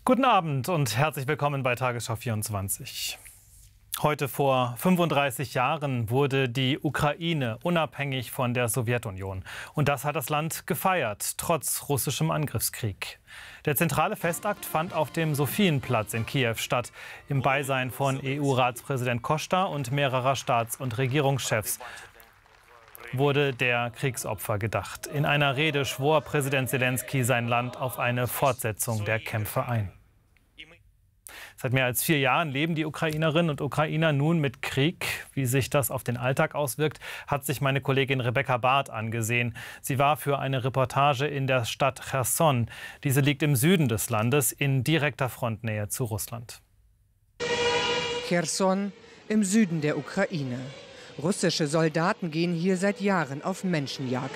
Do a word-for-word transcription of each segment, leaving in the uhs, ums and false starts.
Guten Abend und herzlich willkommen bei Tagesschau vierundzwanzig. Heute vor fünfunddreißig Jahren wurde die Ukraine unabhängig von der Sowjetunion. Und das hat das Land gefeiert, trotz russischem Angriffskrieg. Der zentrale Festakt fand auf dem Sophienplatz in Kiew statt, im Beisein von E U-Ratspräsident Costa und mehrerer Staats- und Regierungschefs wurde der Kriegsopfer gedacht. In einer Rede schwor Präsident Selenskyj sein Land auf eine Fortsetzung der Kämpfe ein. Seit mehr als vier Jahren leben die Ukrainerinnen und Ukrainer nun mit Krieg. Wie sich das auf den Alltag auswirkt, hat sich meine Kollegin Rebecca Barth angesehen. Sie war für eine Reportage in der Stadt Cherson. Diese liegt im Süden des Landes in direkter Frontnähe zu Russland. Cherson im Süden der Ukraine. Russische Soldaten gehen hier seit Jahren auf Menschenjagd.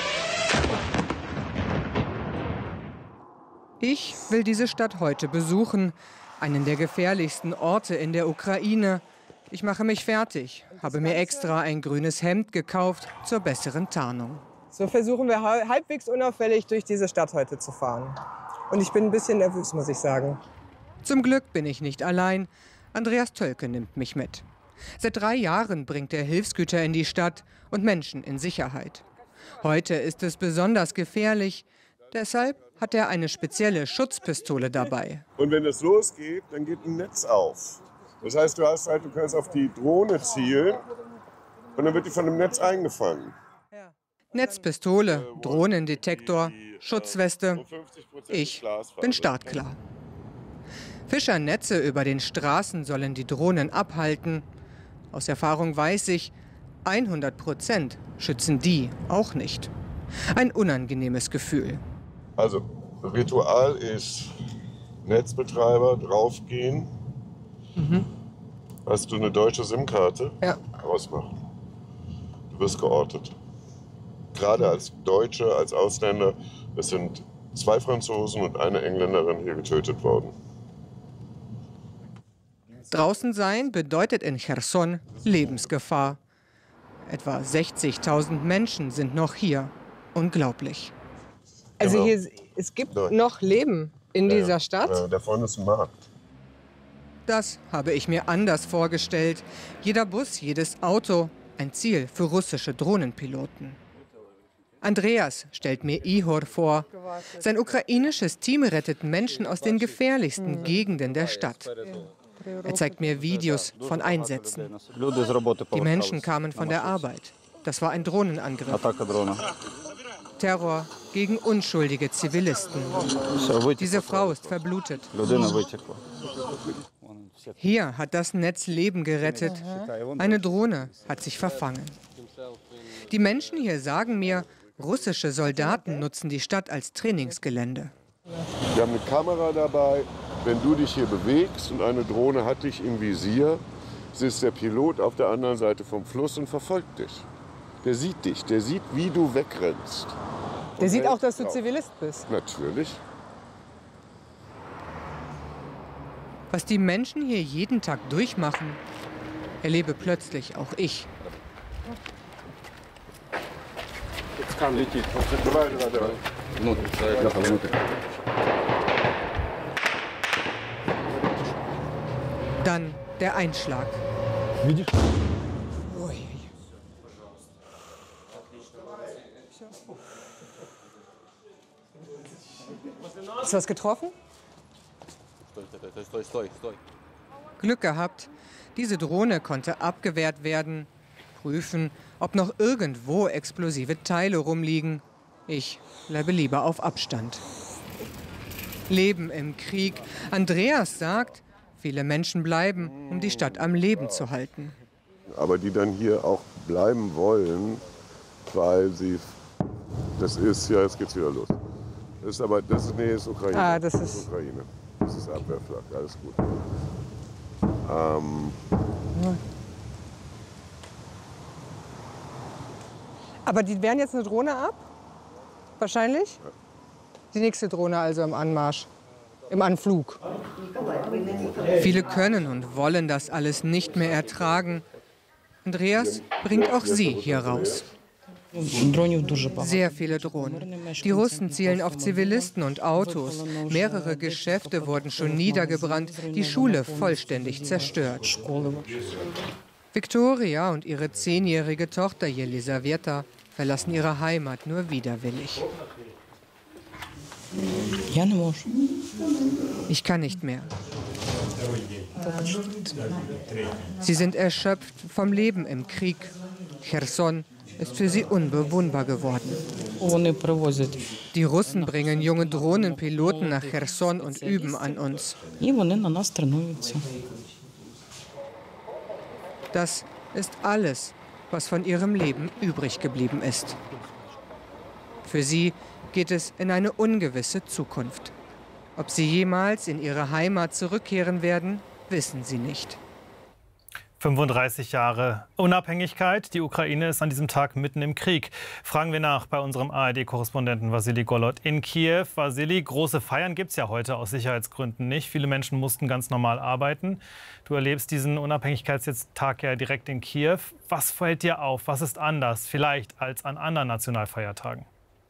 Ich will diese Stadt heute besuchen, einen der gefährlichsten Orte in der Ukraine. Ich mache mich fertig, habe mir extra ein grünes Hemd gekauft zur besseren Tarnung. So versuchen wir halbwegs unauffällig durch diese Stadt heute zu fahren. Und ich bin ein bisschen nervös, muss ich sagen. Zum Glück bin ich nicht allein. Andreas Tölke nimmt mich mit. Seit drei Jahren bringt er Hilfsgüter in die Stadt und Menschen in Sicherheit. Heute ist es besonders gefährlich. Deshalb hat er eine spezielle Schutzpistole dabei. Und wenn es losgeht, dann geht ein Netz auf. Das heißt, du, hast halt, du kannst auf die Drohne zielen und dann wird die von dem Netz eingefangen. Netzpistole, Drohnendetektor, Schutzweste. Ich bin startklar. Fischernetze über den Straßen sollen die Drohnen abhalten. Aus Erfahrung weiß ich, hundert Prozent schützen die auch nicht. Ein unangenehmes Gefühl. Also, Ritual ist Netzbetreiber draufgehen. Mhm. Hast du eine deutsche SIM-Karte? Ja. Ausmachen. Du wirst geortet. Gerade als Deutsche, als Ausländer, es sind zwei Franzosen und eine Engländerin hier getötet worden. Draußen sein bedeutet in Cherson Lebensgefahr. Etwa sechzigtausend Menschen sind noch hier. Unglaublich. Also Genau. hier, es gibt noch Leben in Ja, dieser Stadt? Ja, da vorne ist ein Markt. Das habe ich mir anders vorgestellt. Jeder Bus, jedes Auto, ein Ziel für russische Drohnenpiloten. Andreas stellt mir Ihor vor. Sein ukrainisches Team rettet Menschen aus den gefährlichsten Gegenden der Stadt. Er zeigt mir Videos von Einsätzen. Die Menschen kamen von der Arbeit. Das war ein Drohnenangriff. Terror gegen unschuldige Zivilisten. Diese Frau ist verblutet. Hier hat das Netz Leben gerettet. Eine Drohne hat sich verfangen. Die Menschen hier sagen mir, russische Soldaten nutzen die Stadt als Trainingsgelände. Wir haben eine Kamera dabei. Wenn du dich hier bewegst und eine Drohne hat dich im Visier, sitzt der Pilot auf der anderen Seite vom Fluss und verfolgt dich. Der sieht dich, der sieht, wie du wegrennst. Der sieht auch, dass du Zivilist bist. Natürlich. Was die Menschen hier jeden Tag durchmachen, erlebe plötzlich auch ich. Dann der Einschlag. Ist was getroffen? Glück gehabt, diese Drohne konnte abgewehrt werden. Prüfen, ob noch irgendwo explosive Teile rumliegen. Ich bleibe lieber auf Abstand. Leben im Krieg. Andreas sagt, viele Menschen bleiben, um die Stadt am Leben zu halten. Aber die dann hier auch bleiben wollen, weil sie, das ist, ja, jetzt geht's wieder los. Das ist aber, das ist, nee, ist Ukraine. Ah, das ist, das ist Ukraine. Das ist Abwehrflak, alles gut. Ähm, Aber die wehren jetzt eine Drohne ab? Wahrscheinlich? Ja. Die nächste Drohne also im Anmarsch, im Anflug. Viele können und wollen das alles nicht mehr ertragen. Andreas bringt auch sie hier raus. Sehr viele Drohnen. Die Russen zielen auf Zivilisten und Autos. Mehrere Geschäfte wurden schon niedergebrannt, die Schule vollständig zerstört. Viktoria und ihre zehnjährige Tochter Jelisaweta verlassen ihre Heimat nur widerwillig. Ich kann nicht mehr. Sie sind erschöpft vom Leben im Krieg. Cherson ist für sie unbewohnbar geworden. Die Russen bringen junge Drohnenpiloten nach Cherson und üben an uns. Das ist alles, was von ihrem Leben übrig geblieben ist. Für sie geht es in eine ungewisse Zukunft. Ob sie jemals in ihre Heimat zurückkehren werden, wissen sie nicht. fünfunddreißig Jahre Unabhängigkeit. Die Ukraine ist an diesem Tag mitten im Krieg. Fragen wir nach bei unserem A R D-Korrespondenten Wassili Golod in Kiew. Wassili, große Feiern gibt es ja heute aus Sicherheitsgründen nicht. Viele Menschen mussten ganz normal arbeiten. Du erlebst diesen Unabhängigkeitstag ja direkt in Kiew. Was fällt dir auf? Was ist anders vielleicht als an anderen Nationalfeiertagen?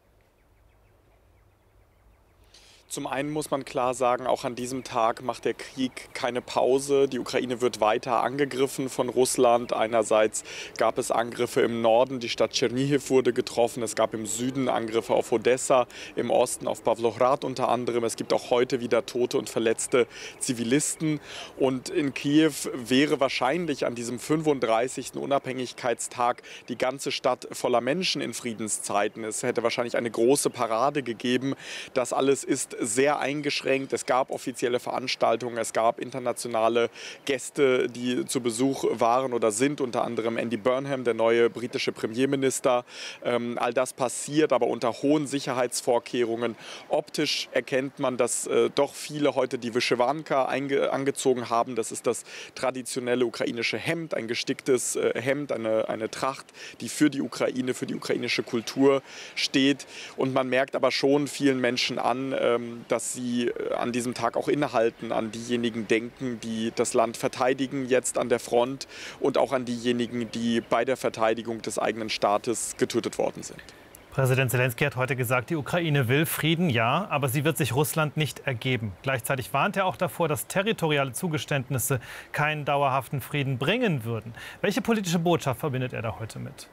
Zum einen muss man klar sagen, auch an diesem Tag macht der Krieg keine Pause. Die Ukraine wird weiter angegriffen von Russland. Einerseits gab es Angriffe im Norden, die Stadt Tschernihiw wurde getroffen. Es gab im Süden Angriffe auf Odessa, im Osten auf Pawlograd unter anderem. Es gibt auch heute wieder tote und verletzte Zivilisten. Und in Kiew wäre wahrscheinlich an diesem fünfunddreißigsten Unabhängigkeitstag die ganze Stadt voller Menschen in Friedenszeiten. Es hätte wahrscheinlich eine große Parade gegeben. Das alles ist sehr eingeschränkt. Es gab offizielle Veranstaltungen, es gab internationale Gäste, die zu Besuch waren oder sind, unter anderem Andy Burnham, der neue britische Premierminister. Ähm, all das passiert, aber unter hohen Sicherheitsvorkehrungen. Optisch erkennt man, dass äh, doch viele heute die Vyshyvanka angezogen haben. Das ist das traditionelle ukrainische Hemd, ein gesticktes äh, Hemd, eine, eine Tracht, die für die Ukraine, für die ukrainische Kultur steht. Und man merkt aber schon vielen Menschen an, ähm, dass sie an diesem Tag auch innehalten, an diejenigen denken, die das Land verteidigen jetzt an der Front und auch an diejenigen, die bei der Verteidigung des eigenen Staates getötet worden sind. Präsident Selenskyj hat heute gesagt, die Ukraine will Frieden, ja, aber sie wird sich Russland nicht ergeben. Gleichzeitig warnt er auch davor, dass territoriale Zugeständnisse keinen dauerhaften Frieden bringen würden. Welche politische Botschaft verbindet er da heute mit?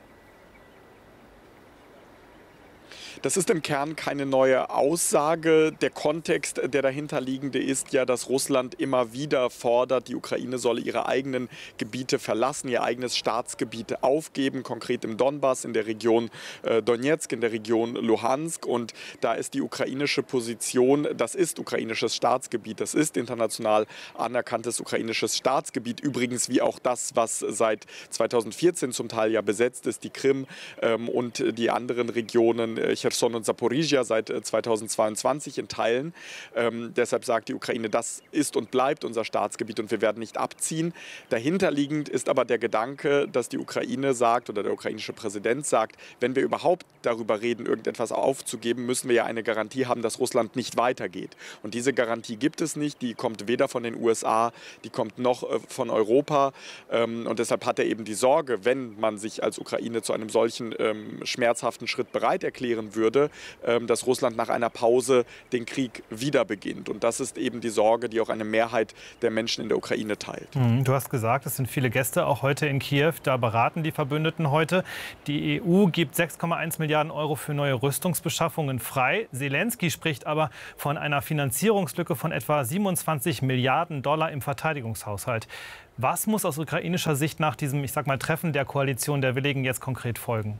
Das ist im Kern keine neue Aussage. Der Kontext, der dahinterliegende ist ja, dass Russland immer wieder fordert, die Ukraine solle ihre eigenen Gebiete verlassen, ihr eigenes Staatsgebiet aufgeben, konkret im Donbass, in der Region äh, Donetsk, in der Region Luhansk. Und da ist die ukrainische Position, das ist ukrainisches Staatsgebiet, das ist international anerkanntes ukrainisches Staatsgebiet. Übrigens wie auch das, was seit zweitausendvierzehn zum Teil ja besetzt ist, die Krim ähm, und die anderen Regionen, äh, Cherson und Saporizhia seit zweitausendzweiundzwanzig in Teilen. Ähm, deshalb sagt die Ukraine, das ist und bleibt unser Staatsgebiet und wir werden nicht abziehen. Dahinterliegend ist aber der Gedanke, dass die Ukraine sagt oder der ukrainische Präsident sagt, wenn wir überhaupt darüber reden, irgendetwas aufzugeben, müssen wir ja eine Garantie haben, dass Russland nicht weitergeht. Und diese Garantie gibt es nicht. Die kommt weder von den U S A, die kommt noch äh, von Europa. Ähm, und deshalb hat er eben die Sorge, wenn man sich als Ukraine zu einem solchen ähm, schmerzhaften Schritt bereit erklären würde, dass Russland nach einer Pause den Krieg wieder beginnt. Und das ist eben die Sorge, die auch eine Mehrheit der Menschen in der Ukraine teilt. Du hast gesagt, es sind viele Gäste auch heute in Kiew. Da beraten die Verbündeten heute. Die E U gibt sechs Komma eins Milliarden Euro für neue Rüstungsbeschaffungen frei. Selenskyj spricht aber von einer Finanzierungslücke von etwa siebenundzwanzig Milliarden Dollar im Verteidigungshaushalt. Was muss aus ukrainischer Sicht nach diesem, ich sag mal, Treffen der Koalition der Willigen jetzt konkret folgen?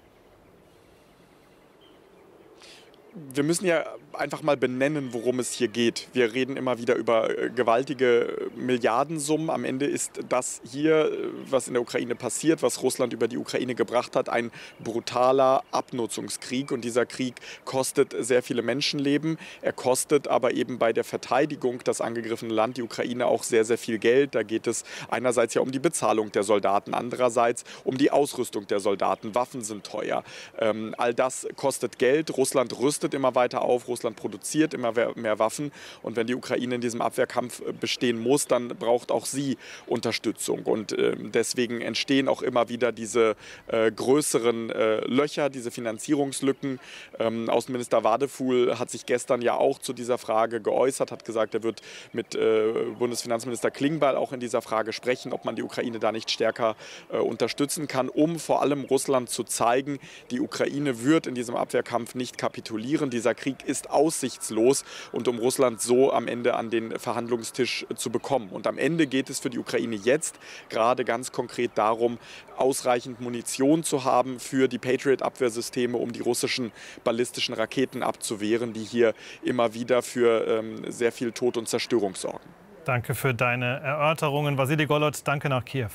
Wir müssen ja einfach mal benennen, worum es hier geht. Wir reden immer wieder über gewaltige Milliardensummen. Am Ende ist das hier, was in der Ukraine passiert, was Russland über die Ukraine gebracht hat, ein brutaler Abnutzungskrieg. Und dieser Krieg kostet sehr viele Menschenleben. Er kostet aber eben bei der Verteidigung das angegriffene Land, die Ukraine, auch sehr, sehr viel Geld. Da geht es einerseits ja um die Bezahlung der Soldaten, andererseits um die Ausrüstung der Soldaten. Waffen sind teuer. Ähm, all das kostet Geld. Russland rüstet rüstet immer weiter auf, Russland produziert immer mehr Waffen. Und wenn die Ukraine in diesem Abwehrkampf bestehen muss, dann braucht auch sie Unterstützung. Und äh, deswegen entstehen auch immer wieder diese äh, größeren äh, Löcher, diese Finanzierungslücken. Ähm, Außenminister Wadefuhl hat sich gestern ja auch zu dieser Frage geäußert, hat gesagt, er wird mit äh, Bundesfinanzminister Klingbeil auch in dieser Frage sprechen, ob man die Ukraine da nicht stärker äh, unterstützen kann, um vor allem Russland zu zeigen, die Ukraine wird in diesem Abwehrkampf nicht kapitulieren. Dieser Krieg ist aussichtslos und um Russland so am Ende an den Verhandlungstisch zu bekommen. Und am Ende geht es für die Ukraine jetzt gerade ganz konkret darum, ausreichend Munition zu haben für die Patriot-Abwehrsysteme, um die russischen ballistischen Raketen abzuwehren, die hier immer wieder für ähm, sehr viel Tod und Zerstörung sorgen. Danke für deine Erörterungen. Wassili Golod, danke nach Kiew.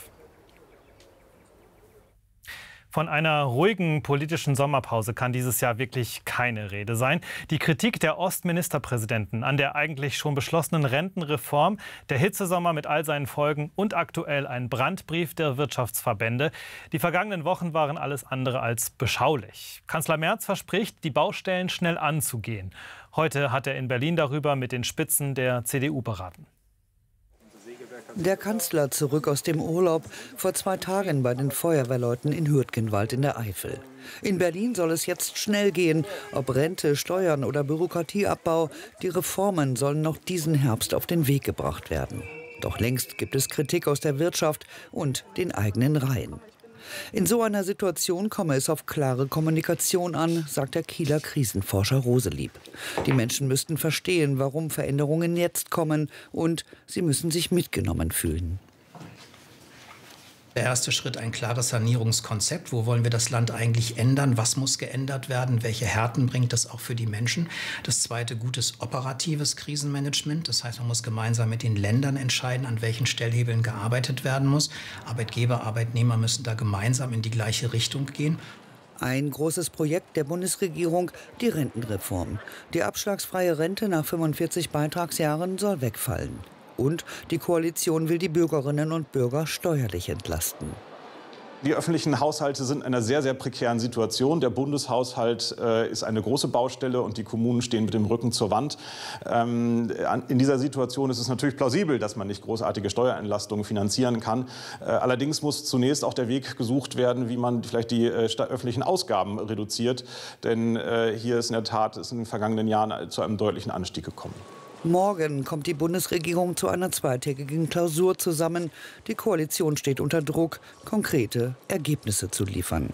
Von einer ruhigen politischen Sommerpause kann dieses Jahr wirklich keine Rede sein. Die Kritik der Ostministerpräsidenten an der eigentlich schon beschlossenen Rentenreform, der Hitzesommer mit all seinen Folgen und aktuell ein Brandbrief der Wirtschaftsverbände. Die vergangenen Wochen waren alles andere als beschaulich. Kanzler Merz verspricht, die Baustellen schnell anzugehen. Heute hat er in Berlin darüber mit den Spitzen der C D U beraten. Der Kanzler zurück aus dem Urlaub, vor zwei Tagen bei den Feuerwehrleuten in Hürtgenwald in der Eifel. In Berlin soll es jetzt schnell gehen, ob Rente, Steuern oder Bürokratieabbau. Die Reformen sollen noch diesen Herbst auf den Weg gebracht werden. Doch längst gibt es Kritik aus der Wirtschaft und den eigenen Reihen. In so einer Situation komme es auf klare Kommunikation an, sagt der Kieler Krisenforscher Roselieb. Die Menschen müssten verstehen, warum Veränderungen jetzt kommen, und sie müssen sich mitgenommen fühlen. Der erste Schritt, ein klares Sanierungskonzept. Wo wollen wir das Land eigentlich ändern? Was muss geändert werden? Welche Härten bringt das auch für die Menschen? Das zweite, gutes operatives Krisenmanagement. Das heißt, man muss gemeinsam mit den Ländern entscheiden, an welchen Stellhebeln gearbeitet werden muss. Arbeitgeber, Arbeitnehmer müssen da gemeinsam in die gleiche Richtung gehen. Ein großes Projekt der Bundesregierung, die Rentenreform. Die abschlagsfreie Rente nach fünfundvierzig Beitragsjahren soll wegfallen. Und die Koalition will die Bürgerinnen und Bürger steuerlich entlasten. Die öffentlichen Haushalte sind in einer sehr, sehr prekären Situation. Der Bundeshaushalt äh, ist eine große Baustelle und die Kommunen stehen mit dem Rücken zur Wand. Ähm, in dieser Situation ist es natürlich plausibel, dass man nicht großartige Steuerentlastungen finanzieren kann. Äh, allerdings muss zunächst auch der Weg gesucht werden, wie man vielleicht die äh, öffentlichen Ausgaben reduziert. Denn äh, hier ist in der Tat ist in den vergangenen Jahren zu einem deutlichen Anstieg gekommen. Morgen kommt die Bundesregierung zu einer zweitägigen Klausur zusammen. Die Koalition steht unter Druck, konkrete Ergebnisse zu liefern.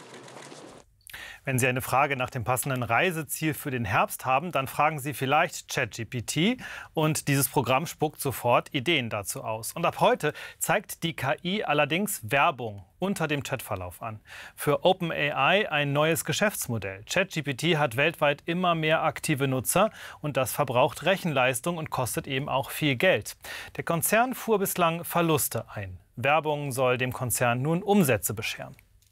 Wenn Sie eine Frage nach dem passenden Reiseziel für den Herbst haben, dann fragen Sie vielleicht ChatGPT und dieses Programm spuckt sofort Ideen dazu aus. Und ab heute zeigt die K I allerdings Werbung unter dem Chatverlauf an. Für OpenAI ein neues Geschäftsmodell. ChatGPT hat weltweit immer mehr aktive Nutzer und das verbraucht Rechenleistung und kostet eben auch viel Geld. Der Konzern fuhr bislang Verluste ein. Werbung soll dem Konzern nun Umsätze bescheren.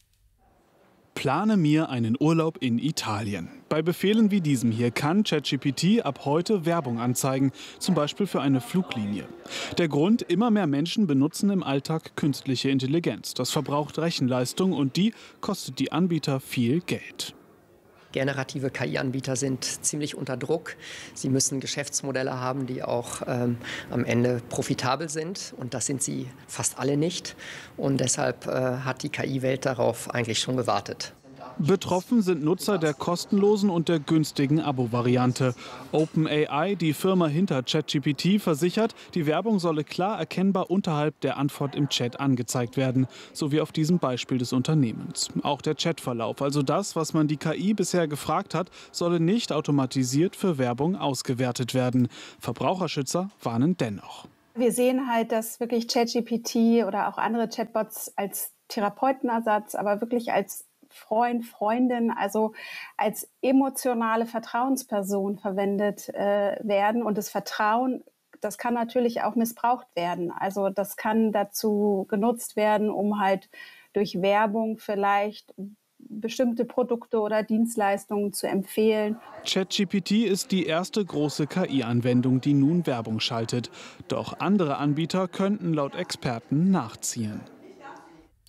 Plane mir einen Urlaub in Italien. Bei Befehlen wie diesem hier kann ChatGPT ab heute Werbung anzeigen, zum Beispiel für eine Fluglinie. Der Grund: immer mehr Menschen benutzen im Alltag künstliche Intelligenz. Das verbraucht Rechenleistung und die kostet die Anbieter viel Geld. Generative K I-Anbieter sind ziemlich unter Druck. Sie müssen Geschäftsmodelle haben, die auch ähm, am Ende profitabel sind. Und das sind sie fast alle nicht. Und deshalb äh, hat die K I-Welt darauf eigentlich schon gewartet. Betroffen sind Nutzer der kostenlosen und der günstigen Abo-Variante. OpenAI, die Firma hinter ChatGPT, versichert, die Werbung solle klar erkennbar unterhalb der Antwort im Chat angezeigt werden, so wie auf diesem Beispiel des Unternehmens. Auch der Chatverlauf, also das, was man die K I bisher gefragt hat, solle nicht automatisiert für Werbung ausgewertet werden. Verbraucherschützer warnen dennoch. Wir sehen halt, dass wirklich ChatGPT oder auch andere Chatbots als Therapeutenersatz, aber wirklich als Freund, Freundin, also als emotionale Vertrauensperson verwendet äh, werden. Und das Vertrauen, das kann natürlich auch missbraucht werden. Also das kann dazu genutzt werden, um halt durch Werbung vielleicht bestimmte Produkte oder Dienstleistungen zu empfehlen. ChatGPT ist die erste große K I-Anwendung, die nun Werbung schaltet. Doch andere Anbieter könnten laut Experten nachziehen.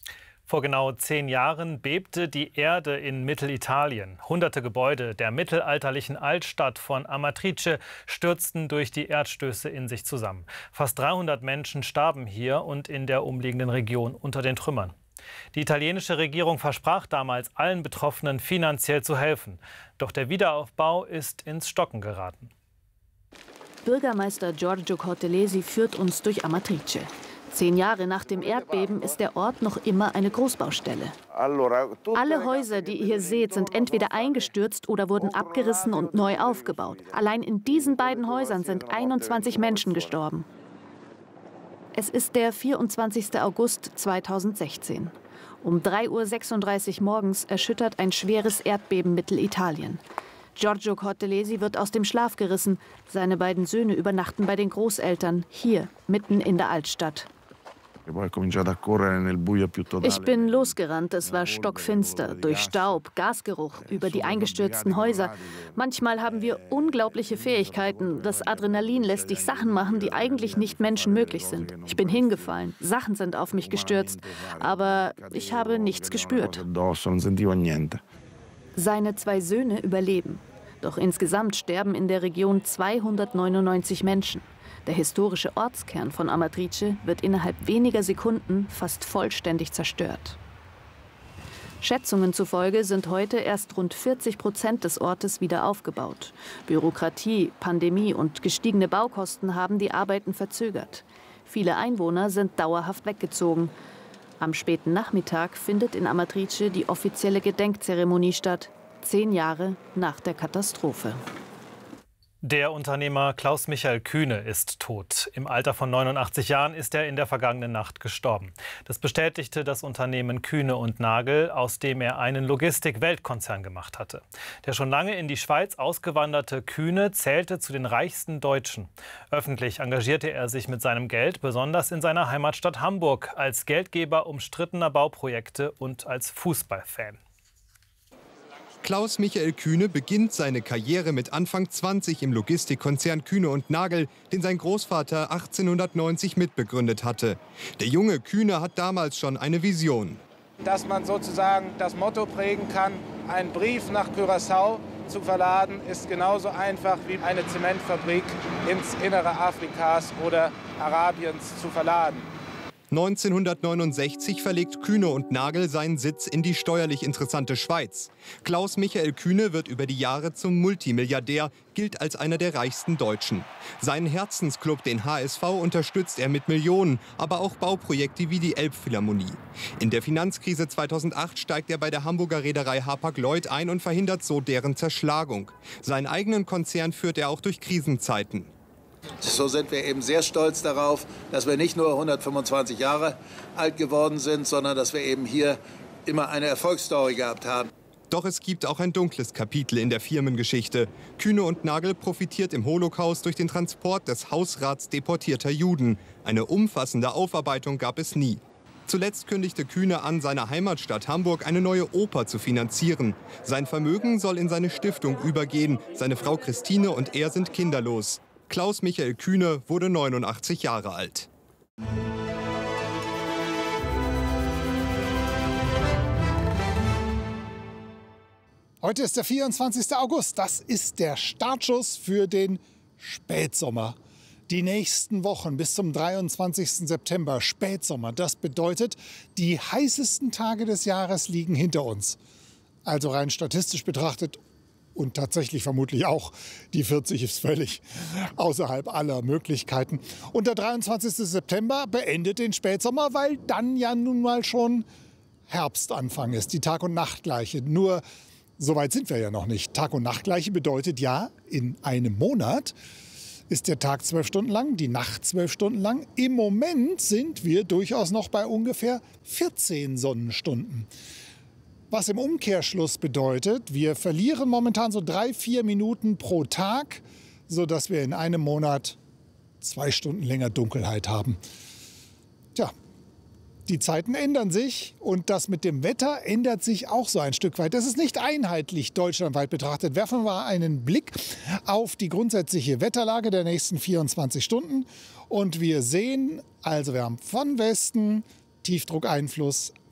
Vor genau zehn Jahren bebte die Erde in Mittelitalien. Hunderte Gebäude der mittelalterlichen Altstadt von Amatrice stürzten durch die Erdstöße in sich zusammen. Fast dreihundert Menschen starben hier und in der umliegenden Region unter den Trümmern. Die italienische Regierung versprach damals, allen Betroffenen finanziell zu helfen. Doch der Wiederaufbau ist ins Stocken geraten. Bürgermeister Giorgio Cortelesi führt uns durch Amatrice. Zehn Jahre nach dem Erdbeben ist der Ort noch immer eine Großbaustelle. Alle Häuser, die ihr hier seht, sind entweder eingestürzt oder wurden abgerissen und neu aufgebaut. Allein in diesen beiden Häusern sind einundzwanzig Menschen gestorben. Es ist der vierundzwanzigste August zweitausendsechzehn. Um drei Uhr sechsunddreißig morgens erschüttert ein schweres Erdbeben Mittelitalien. Giorgio Cortelesi wird aus dem Schlaf gerissen. Seine beiden Söhne übernachten bei den Großeltern, hier, mitten in der Altstadt. Ich bin losgerannt, es war stockfinster, durch Staub, Gasgeruch, über die eingestürzten Häuser. Manchmal haben wir unglaubliche Fähigkeiten. Das Adrenalin lässt dich Sachen machen, die eigentlich nicht menschenmöglich sind. Ich bin hingefallen, Sachen sind auf mich gestürzt, aber ich habe nichts gespürt. Seine zwei Söhne überleben. Doch insgesamt sterben in der Region zweihundertneunundneunzig Menschen. Der historische Ortskern von Amatrice wird innerhalb weniger Sekunden fast vollständig zerstört. Schätzungen zufolge sind heute erst rund vierzig Prozent des Ortes wieder aufgebaut. Bürokratie, Pandemie und gestiegene Baukosten haben die Arbeiten verzögert. Viele Einwohner sind dauerhaft weggezogen. Am späten Nachmittag findet in Amatrice die offizielle Gedenkzeremonie statt, zehn Jahre nach der Katastrophe. Der Unternehmer Klaus-Michael Kühne ist tot. Im Alter von neunundachtzig Jahren ist er in der vergangenen Nacht gestorben. Das bestätigte das Unternehmen Kühne und Nagel, aus dem er einen Logistik-Weltkonzern gemacht hatte. Der schon lange in die Schweiz ausgewanderte Kühne zählte zu den reichsten Deutschen. Öffentlich engagierte er sich mit seinem Geld, besonders in seiner Heimatstadt Hamburg, als Geldgeber umstrittener Bauprojekte und als Fußballfan. Klaus-Michael Kühne beginnt seine Karriere mit Anfang zwanzig im Logistikkonzern Kühne und Nagel, den sein Großvater achtzehnhundertneunzig mitbegründet hatte. Der junge Kühne hat damals schon eine Vision. Dass man sozusagen das Motto prägen kann, einen Brief nach Curaçao zu verladen, ist genauso einfach wie eine Zementfabrik ins Innere Afrikas oder Arabiens zu verladen. neunzehnhundertneunundsechzig verlegt Kühne und Nagel seinen Sitz in die steuerlich interessante Schweiz. Klaus-Michael Kühne wird über die Jahre zum Multimilliardär, gilt als einer der reichsten Deutschen. Seinen Herzensclub, den H S V, unterstützt er mit Millionen, aber auch Bauprojekte wie die Elbphilharmonie. In der Finanzkrise zweitausendacht steigt er bei der Hamburger Reederei Hapag-Lloyd ein und verhindert so deren Zerschlagung. Seinen eigenen Konzern führt er auch durch Krisenzeiten. So sind wir eben sehr stolz darauf, dass wir nicht nur hundertfünfundzwanzig Jahre alt geworden sind, sondern dass wir eben hier immer eine Erfolgsstory gehabt haben. Doch es gibt auch ein dunkles Kapitel in der Firmengeschichte. Kühne und Nagel profitiert im Holocaust durch den Transport des Hausrats deportierter Juden. Eine umfassende Aufarbeitung gab es nie. Zuletzt kündigte Kühne an, seiner Heimatstadt Hamburg eine neue Oper zu finanzieren. Sein Vermögen soll in seine Stiftung übergehen. Seine Frau Christine und er sind kinderlos. Klaus-Michael Kühne wurde neunundachtzig Jahre alt. Heute ist der vierundzwanzigste August. Das ist der Startschuss für den Spätsommer. Die nächsten Wochen bis zum dreiundzwanzigsten September, Spätsommer. Das bedeutet, die heißesten Tage des Jahres liegen hinter uns. Also rein statistisch betrachtet und tatsächlich vermutlich auch die vierzig ist völlig außerhalb aller Möglichkeiten. Und der dreiundzwanzigste September beendet den Spätsommer, weil dann ja nun mal schon Herbstanfang ist, die Tag- und Nachtgleiche. Nur so weit sind wir ja noch nicht. Tag- und Nachtgleiche bedeutet ja, in einem Monat ist der Tag zwölf Stunden lang, die Nacht zwölf Stunden lang. Im Moment sind wir durchaus noch bei ungefähr vierzehn Sonnenstunden. Was im Umkehrschluss bedeutet, wir verlieren momentan so drei, vier Minuten pro Tag, sodass wir in einem Monat zwei Stunden länger Dunkelheit haben. Tja, die Zeiten ändern sich und das mit dem Wetter ändert sich auch so ein Stück weit. Das ist nicht einheitlich deutschlandweit betrachtet. Werfen wir einen Blick auf die grundsätzliche Wetterlage der nächsten vierundzwanzig Stunden und wir sehen, also wir haben von Westen Tiefdruckeinfluss,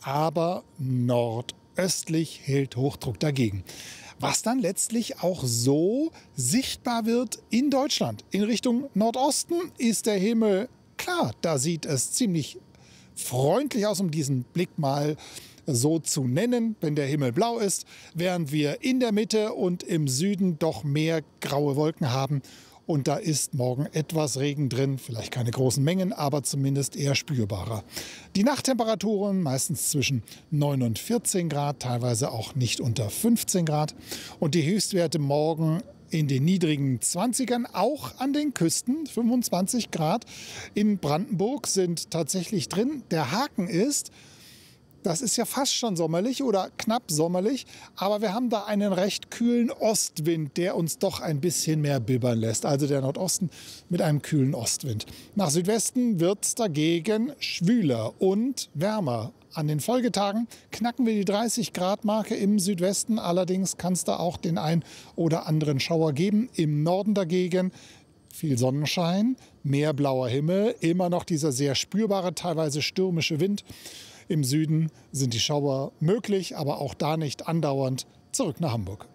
aber nordöstlich hält Hochdruck dagegen. Was dann letztlich auch so sichtbar wird in Deutschland. In Richtung Nordosten ist der Himmel klar, da sieht es ziemlich freundlich aus, um diesen Blick mal so zu nennen, wenn der Himmel blau ist, während wir in der Mitte und im Süden doch mehr graue Wolken haben. Und da ist morgen etwas Regen drin, vielleicht keine großen Mengen, aber zumindest eher spürbarer. Die Nachttemperaturen meistens zwischen neun und vierzehn Grad, teilweise auch nicht unter fünfzehn Grad. Und die Höchstwerte morgen in den niedrigen zwanzigern, auch an den Küsten, fünfundzwanzig Grad. In Brandenburg sind tatsächlich drin. Der Haken ist, das ist ja fast schon sommerlich oder knapp sommerlich, aber wir haben da einen recht kühlen Ostwind, der uns doch ein bisschen mehr bibbern lässt. Also der Nordosten mit einem kühlen Ostwind. Nach Südwesten wird es dagegen schwüler und wärmer. An den Folgetagen knacken wir die dreißig Grad Marke im Südwesten. Allerdings kann es da auch den ein oder anderen Schauer geben. Im Norden dagegen viel Sonnenschein, mehr blauer Himmel, immer noch dieser sehr spürbare, teilweise stürmische Wind. Im Süden sind die Schauer möglich, aber auch da nicht andauernd. Zurück nach Hamburg.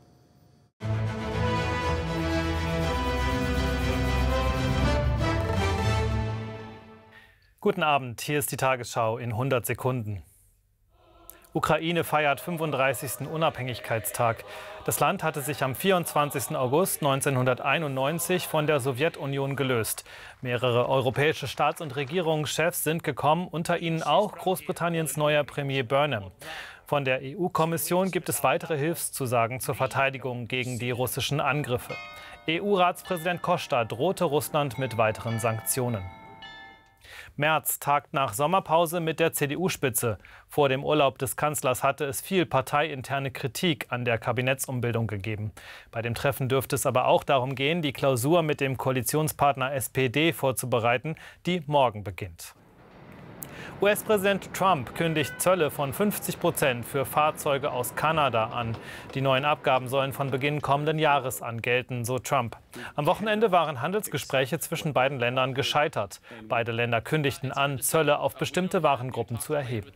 Guten Abend, hier ist die Tagesschau in hundert Sekunden. Ukraine feiert fünfunddreißigsten Unabhängigkeitstag. Das Land hatte sich am vierundzwanzigsten August neunzehnhunderteinundneunzig von der Sowjetunion gelöst. Mehrere europäische Staats- und Regierungschefs sind gekommen, unter ihnen auch Großbritanniens neuer Premier Burnham. Von der E U-Kommission gibt es weitere Hilfszusagen zur Verteidigung gegen die russischen Angriffe. E U-Ratspräsident Costa drohte Russland mit weiteren Sanktionen. Merz tagt nach Sommerpause mit der C D U-Spitze. Vor dem Urlaub des Kanzlers hatte es viel parteiinterne Kritik an der Kabinettsumbildung gegeben. Bei dem Treffen dürfte es aber auch darum gehen, die Klausur mit dem Koalitionspartner S P D vorzubereiten, die morgen beginnt. U S-Präsident Trump kündigt Zölle von fünfzig Prozent für Fahrzeuge aus Kanada an. Die neuen Abgaben sollen von Beginn kommenden Jahres an gelten, so Trump. Am Wochenende waren Handelsgespräche zwischen beiden Ländern gescheitert. Beide Länder kündigten an, Zölle auf bestimmte Warengruppen zu erheben.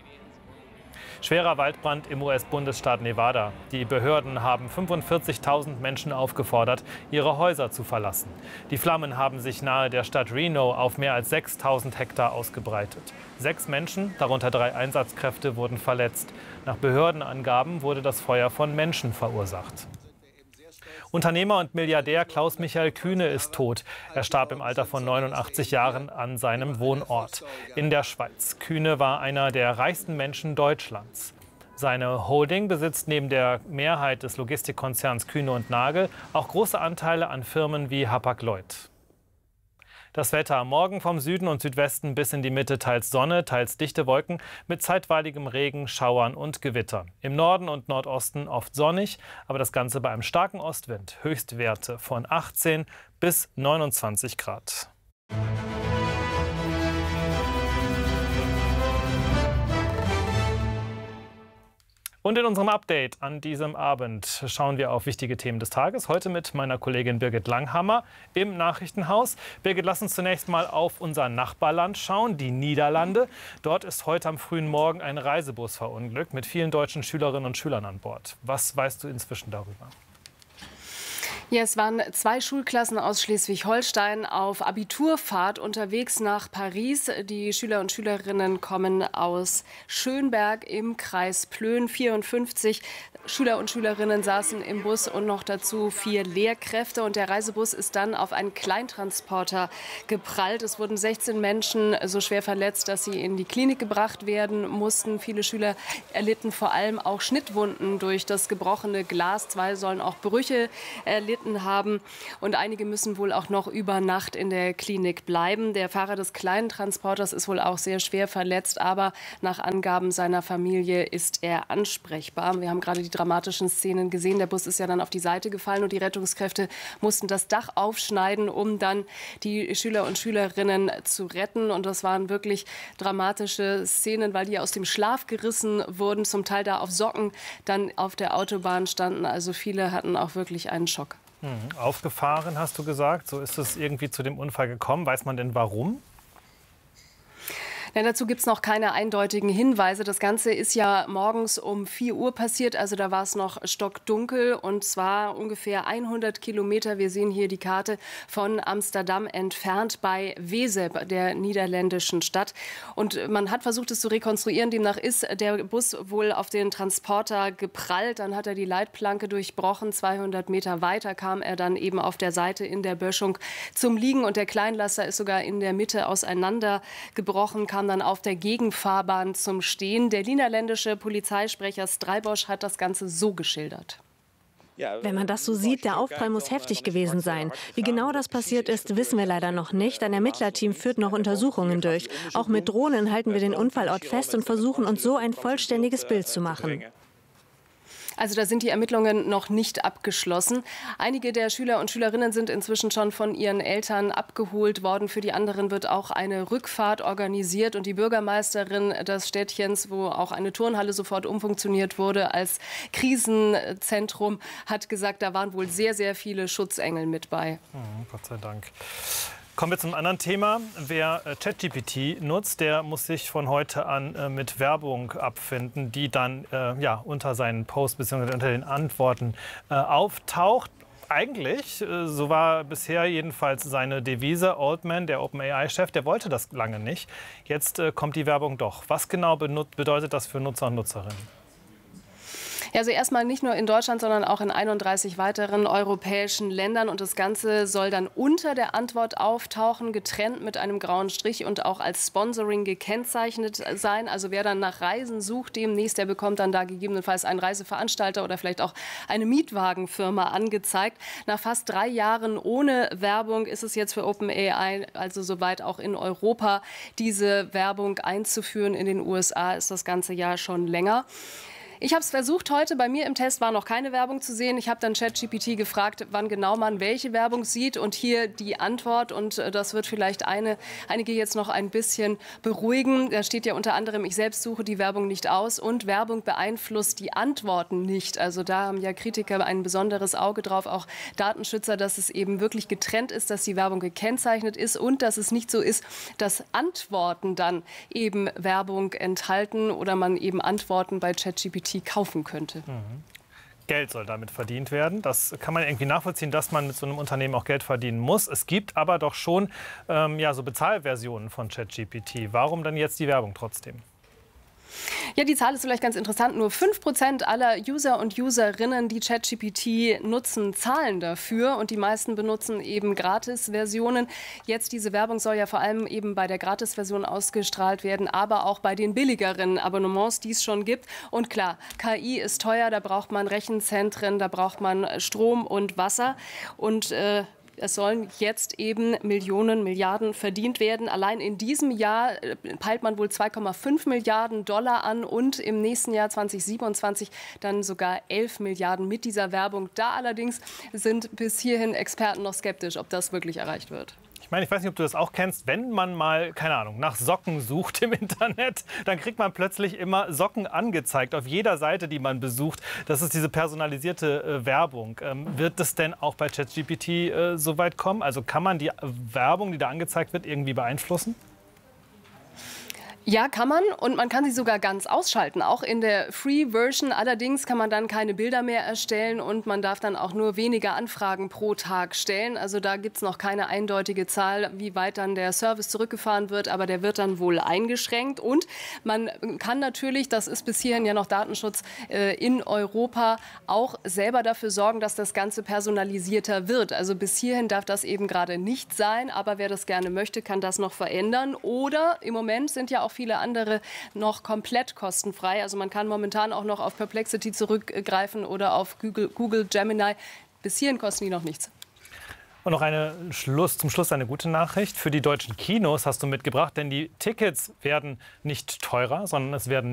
Schwerer Waldbrand im U S-Bundesstaat Nevada. Die Behörden haben fünfundvierzigtausend Menschen aufgefordert, ihre Häuser zu verlassen. Die Flammen haben sich nahe der Stadt Reno auf mehr als sechstausend Hektar ausgebreitet. Sechs Menschen, darunter drei Einsatzkräfte, wurden verletzt. Nach Behördenangaben wurde das Feuer von Menschen verursacht. Unternehmer und Milliardär Klaus-Michael Kühne ist tot. Er starb im Alter von neunundachtzig Jahren an seinem Wohnort in der Schweiz. Kühne war einer der reichsten Menschen Deutschlands. Seine Holding besitzt neben der Mehrheit des Logistikkonzerns Kühne und Nagel auch große Anteile an Firmen wie Hapag-Lloyd. Das Wetter: Morgen vom Süden und Südwesten bis in die Mitte teils Sonne, teils dichte Wolken mit zeitweiligem Regen, Schauern und Gewittern. Im Norden und Nordosten oft sonnig, aber das Ganze bei einem starken Ostwind. Höchstwerte von achtzehn bis neunundzwanzig Grad. Und in unserem Update an diesem Abend schauen wir auf wichtige Themen des Tages. Heute mit meiner Kollegin Birgit Langhammer im Nachrichtenhaus. Birgit, lass uns zunächst mal auf unser Nachbarland schauen, die Niederlande. Dort ist heute am frühen Morgen ein Reisebus verunglückt mit vielen deutschen Schülerinnen und Schülern an Bord. Was weißt du inzwischen darüber? Ja, es waren zwei Schulklassen aus Schleswig-Holstein auf Abiturfahrt unterwegs nach Paris. Die Schüler und Schülerinnen kommen aus Schönberg im Kreis Plön. vierundfünfzig Schüler und Schülerinnen saßen im Bus und noch dazu vier Lehrkräfte. Und der Reisebus ist dann auf einen Kleintransporter geprallt. Es wurden sechzehn Menschen so schwer verletzt, dass sie in die Klinik gebracht werden mussten. Viele Schüler erlitten vor allem auch Schnittwunden durch das gebrochene Glas. Zwei sollen auch Brüche erlitten haben. Und einige müssen wohl auch noch über Nacht in der Klinik bleiben. Der Fahrer des kleinen Transporters ist wohl auch sehr schwer verletzt, aber nach Angaben seiner Familie ist er ansprechbar. Wir haben gerade die dramatischen Szenen gesehen. Der Bus ist ja dann auf die Seite gefallen und die Rettungskräfte mussten das Dach aufschneiden, um dann die Schüler und Schülerinnen zu retten. Und das waren wirklich dramatische Szenen, weil die aus dem Schlaf gerissen wurden, zum Teil da auf Socken dann auf der Autobahn standen. Also viele hatten auch wirklich einen Schock. Hm, aufgefahren, hast du gesagt. So ist es irgendwie zu dem Unfall gekommen. Weiß man denn warum? Ja, dazu gibt es noch keine eindeutigen Hinweise. Das Ganze ist ja morgens um vier Uhr passiert, also da war es noch stockdunkel und zwar ungefähr hundert Kilometer, wir sehen hier die Karte, von Amsterdam entfernt bei Wezep, der niederländischen Stadt. Und man hat versucht, es zu rekonstruieren. Demnach ist der Bus wohl auf den Transporter geprallt, dann hat er die Leitplanke durchbrochen. zweihundert Meter weiter kam er dann eben auf der Seite in der Böschung zum Liegen und der Kleinlaster ist sogar in der Mitte auseinandergebrochen, kam dann auf der Gegenfahrbahn zum Stehen. Der niederländische Polizeisprecher Strijbosch hat das Ganze so geschildert. Wenn man das so sieht, der Aufprall muss heftig gewesen sein. Wie genau das passiert ist, wissen wir leider noch nicht. Ein Ermittlerteam führt noch Untersuchungen durch. Auch mit Drohnen halten wir den Unfallort fest und versuchen uns so ein vollständiges Bild zu machen. Also da sind die Ermittlungen noch nicht abgeschlossen. Einige der Schüler und Schülerinnen sind inzwischen schon von ihren Eltern abgeholt worden. Für die anderen wird auch eine Rückfahrt organisiert. Und die Bürgermeisterin des Städtchens, wo auch eine Turnhalle sofort umfunktioniert wurde als Krisenzentrum, hat gesagt, da waren wohl sehr, sehr viele Schutzengel mit bei. Oh, Gott sei Dank. Kommen wir zum anderen Thema. Wer äh, ChatGPT nutzt, der muss sich von heute an äh, mit Werbung abfinden, die dann äh, ja, unter seinen Posts bzw. unter den Antworten äh, auftaucht. Eigentlich, äh, so war bisher jedenfalls seine Devise, Altman, der OpenAI-Chef, der wollte das lange nicht. Jetzt äh, kommt die Werbung doch. Was genau bedeutet das für Nutzer und Nutzerinnen? Ja, also erstmal nicht nur in Deutschland, sondern auch in einunddreißig weiteren europäischen Ländern. Und das Ganze soll dann unter der Antwort auftauchen, getrennt mit einem grauen Strich und auch als Sponsoring gekennzeichnet sein. Also wer dann nach Reisen sucht demnächst, der bekommt dann da gegebenenfalls einen Reiseveranstalter oder vielleicht auch eine Mietwagenfirma angezeigt. Nach fast drei Jahren ohne Werbung ist es jetzt für OpenAI also soweit auch in Europa diese Werbung einzuführen. In den U S A ist das ganze Jahr schon länger. Ich habe es versucht heute, bei mir im Test war noch keine Werbung zu sehen. Ich habe dann ChatGPT gefragt, wann genau man welche Werbung sieht und hier die Antwort und das wird vielleicht eine, einige jetzt noch ein bisschen beruhigen. Da steht ja unter anderem, ich selbst suche die Werbung nicht aus und Werbung beeinflusst die Antworten nicht. Also da haben ja Kritiker ein besonderes Auge drauf, auch Datenschützer, dass es eben wirklich getrennt ist, dass die Werbung gekennzeichnet ist und dass es nicht so ist, dass Antworten dann eben Werbung enthalten oder man eben Antworten bei ChatGPT kaufen könnte. Mhm. Geld soll damit verdient werden. Das kann man irgendwie nachvollziehen, dass man mit so einem Unternehmen auch Geld verdienen muss. Es gibt aber doch schon ähm, ja, so Bezahlversionen von ChatGPT. Warum dann jetzt die Werbung trotzdem? Ja, die Zahl ist vielleicht ganz interessant. Nur fünf Prozent aller User und Userinnen, die ChatGPT nutzen, zahlen dafür. Und die meisten benutzen eben Gratis-Versionen. Jetzt diese Werbung soll ja vor allem eben bei der Gratis-Version ausgestrahlt werden, aber auch bei den billigeren Abonnements, die es schon gibt. Und klar, K I ist teuer, da braucht man Rechenzentren, da braucht man Strom und Wasser. Und äh, es sollen jetzt eben Millionen, Milliarden verdient werden. Allein in diesem Jahr peilt man wohl zwei Komma fünf Milliarden Dollar an und im nächsten Jahr zweitausendsiebenundzwanzig dann sogar elf Milliarden mit dieser Werbung. Da allerdings sind bis hierhin Experten noch skeptisch, ob das wirklich erreicht wird. Ich meine, ich weiß nicht, ob du das auch kennst, wenn man mal, keine Ahnung, nach Socken sucht im Internet, dann kriegt man plötzlich immer Socken angezeigt auf jeder Seite, die man besucht. Das ist diese personalisierte äh, Werbung. Ähm, wird das denn auch bei ChatGPT äh, so weit kommen? Also kann man die Werbung, die da angezeigt wird, irgendwie beeinflussen? Ja, kann man und man kann sie sogar ganz ausschalten, auch in der Free-Version. Allerdings kann man dann keine Bilder mehr erstellen und man darf dann auch nur weniger Anfragen pro Tag stellen. Also da gibt es noch keine eindeutige Zahl, wie weit dann der Service zurückgefahren wird, aber der wird dann wohl eingeschränkt. Und man kann natürlich, das ist bis hierhin ja noch Datenschutz äh, in Europa, auch selber dafür sorgen, dass das Ganze personalisierter wird. Also bis hierhin darf das eben gerade nicht sein, aber wer das gerne möchte, kann das noch verändern. Oder im Moment sind ja auch viele andere noch komplett kostenfrei. Also man kann momentan auch noch auf Perplexity zurückgreifen oder auf Google, Google Gemini. Bis hierhin kosten die noch nichts. Und noch eine Schluss, zum Schluss eine gute Nachricht. Für die deutschen Kinos hast du mitgebracht, denn die Tickets werden nicht teurer, sondern es werden